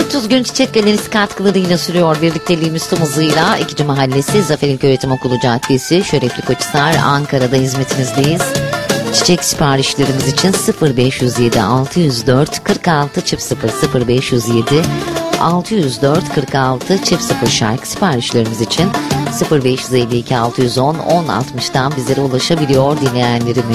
Tuz Gün Çiçek Galerisi katkılarıyla sürüyor birlikteliğimiz tüm hızıyla. 2. Mahallesi Zafer İlköğretim Okulu Caddesi, Şerefli Koçhisar, Ankara'da hizmetinizdeyiz. Çiçek siparişlerimiz için 0507 604 46 00 0507 604 46 00 şarkı siparişlerimiz için 0552 610 1060'dan bizlere ulaşabiliyor dinleyenlerimiz.